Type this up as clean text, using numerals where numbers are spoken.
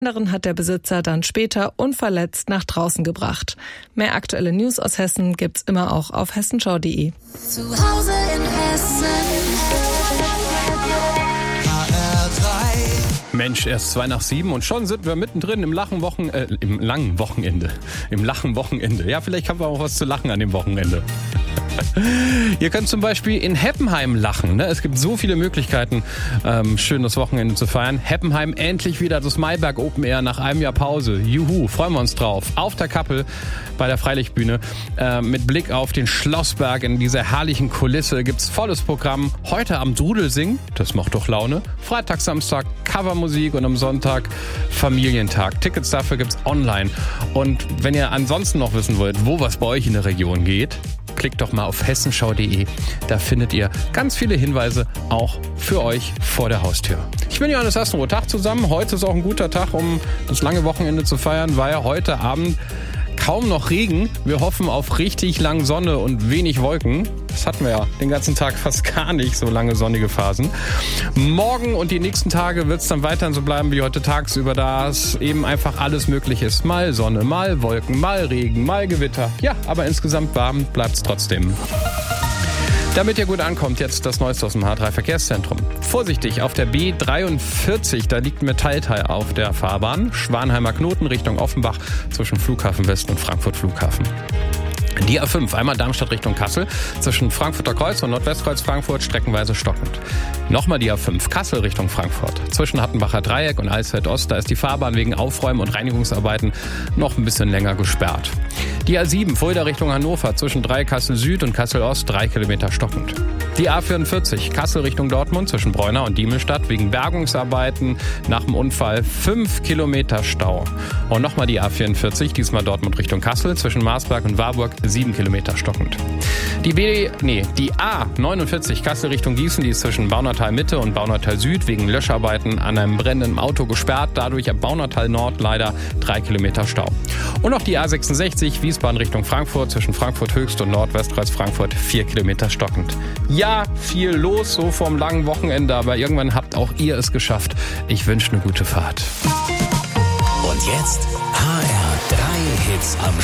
Anderen hat der Besitzer dann später unverletzt nach draußen gebracht. Mehr aktuelle News aus Hessen gibt's immer auch auf hessenschau.de. Zu Hause in Hessen. Mensch, erst 7:02 und schon sind wir mittendrin im langen Wochenende. Ja, vielleicht haben wir auch was zu lachen an dem Wochenende. Ihr könnt zum Beispiel in Heppenheim lachen. Ne? Es gibt so viele Möglichkeiten, schön das Wochenende zu feiern. Heppenheim endlich wieder das Maiberg Open Air nach einem Jahr Pause. Juhu, freuen wir uns drauf. Auf der Kappel bei der Freilichtbühne mit Blick auf den Schlossberg in dieser herrlichen Kulisse gibt's volles Programm. Heute Abend Rudelsingen, das macht doch Laune. Freitag, Samstag Covermusik und am Sonntag Familientag. Tickets dafür gibt's online. Und wenn ihr ansonsten noch wissen wollt, wo was bei euch in der Region geht, klickt doch mal auf hessenschau.de. Da findet ihr ganz viele Hinweise auch für euch vor der Haustür. Ich bin Johannes Assenroth, Tag zusammen. Heute ist auch ein guter Tag, um das lange Wochenende zu feiern, weil heute Abend kaum noch Regen. Wir hoffen auf richtig lang Sonne und wenig Wolken. Das hatten wir ja den ganzen Tag fast gar nicht, so lange sonnige Phasen. Morgen und die nächsten Tage wird es dann weiterhin so bleiben wie heute tagsüber, da es eben einfach alles möglich ist. Mal Sonne, mal Wolken, mal Regen, mal Gewitter. Ja, aber insgesamt warm bleibt es trotzdem. Damit ihr gut ankommt, jetzt das Neueste aus dem H3-Verkehrszentrum. Vorsichtig, auf der B43, da liegt Metallteil auf der Fahrbahn. Schwanheimer Knoten Richtung Offenbach zwischen Flughafen West und Frankfurt Flughafen. Die A5, einmal Darmstadt Richtung Kassel, zwischen Frankfurter Kreuz und Nordwestkreuz Frankfurt streckenweise stockend. Nochmal die A5, Kassel Richtung Frankfurt. Zwischen Hattenbacher Dreieck und Alsfeld Ost, da ist die Fahrbahn wegen Aufräumen und Reinigungsarbeiten noch ein bisschen länger gesperrt. Die A7, Fulda Richtung Hannover, zwischen Kassel Süd und Kassel Ost 3 Kilometer stockend. Die A44, Kassel Richtung Dortmund, zwischen Breunau und Diemelstadt, wegen Bergungsarbeiten nach dem Unfall 5 Kilometer Stau. Und nochmal die A44, diesmal Dortmund Richtung Kassel, zwischen Marsberg und Warburg 7 Kilometer stockend. Die A49 Kassel Richtung Gießen, die ist zwischen Baunatal Mitte und Baunatal Süd wegen Löscharbeiten an einem brennenden Auto gesperrt. Dadurch ab Baunatal Nord leider 3 Kilometer Stau. Und auch die A66 Wiesbaden Richtung Frankfurt, zwischen Frankfurt Höchst und Nordwestkreuz Frankfurt 4 Kilometer stockend. Ja, viel los so vorm langen Wochenende, aber irgendwann habt auch ihr es geschafft. Ich wünsche eine gute Fahrt. Und jetzt HR3 Hits am